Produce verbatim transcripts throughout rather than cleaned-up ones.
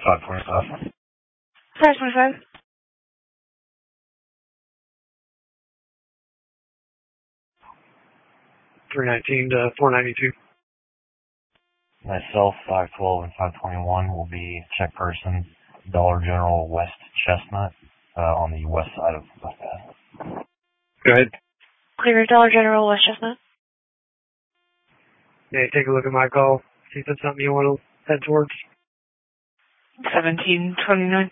five twenty-five. five twenty-five. three nineteen to four ninety-two. Myself, five twelve and five twenty-one will be check person, Dollar General West Chestnut, uh, on the west side of West Bath. Go ahead. Clear Dollar General West Chestnut. Yeah, take a look at my call. See if that's something you want to head towards. seventeen twenty-nine.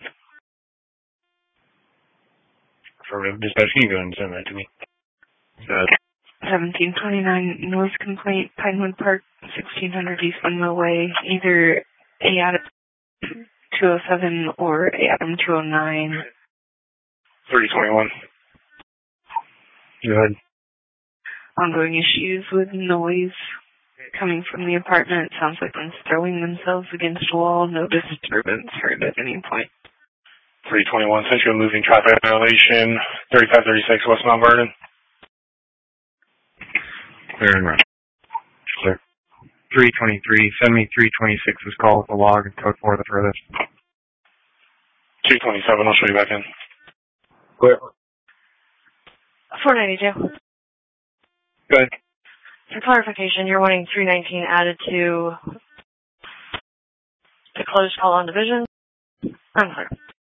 Affirmative. Dispatch, can you go ahead and send that to me? Uh, seventeen twenty-nine North Complaint, Pinewood Park, sixteen hundred East Windmill Way, either A Adam two oh seven or A Adam two oh nine. thirty twenty-one. Go ahead. Ongoing issues with noise coming from the apartment. Sounds like one's throwing themselves against a wall. No disturbance heard at any point. three twenty-one, since you're moving traffic violation, thirty-five thirty-six West Mount Vernon. Clear and run. Clear. three twenty-three, send me three twenty-six is call with the log and code four the furthest. two twenty-seven, I'll show you back in. Clear. four ninety-two. Go ahead. For clarification, you're wanting three nineteen added to the closed call on division? I'm clear.